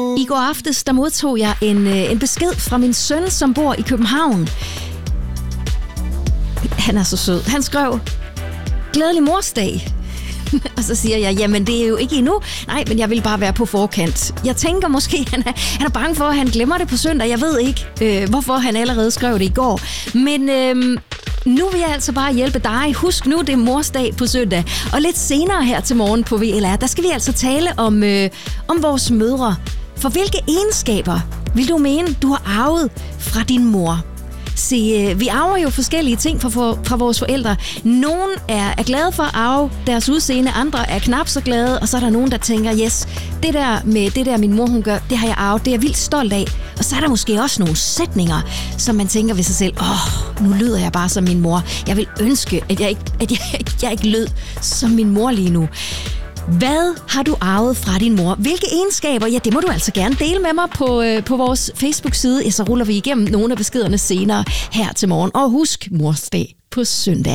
I går aftes, der modtog jeg en besked fra min søn, som bor i København. Han er så sød. Han skrev, glædelig morsdag. Og så siger jeg, jamen det er jo ikke endnu. Nej, men jeg vil bare være på forkant. Jeg tænker måske, han er bange for, at han glemmer det på søndag. Jeg ved ikke, hvorfor han allerede skrev det i går. Men nu vil jeg altså bare hjælpe dig. Husk nu, det er morsdag på søndag. Og lidt senere her til morgen på VLR, der skal vi altså tale om vores mødre. For hvilke egenskaber vil du mene, du har arvet fra din mor? Se, vi arver jo forskellige ting fra vores forældre. Nogle er glade for at arve deres udseende, andre er knap så glade, og så er der nogen, der tænker, yes, det der min mor hun gør, det har jeg arvet, det er jeg vildt stolt af. Og så er der måske også nogle sætninger, som man tænker ved sig selv, nu lyder jeg bare som min mor. Jeg vil ønske, at jeg ikke lød som min mor lige nu. Hvad har du arvet fra din mor? Hvilke egenskaber? Ja, det må du altså gerne dele med mig på vores Facebook-side. Ja, så ruller vi igennem nogle af beskederne senere her til morgen. Og husk, morsdag på søndag.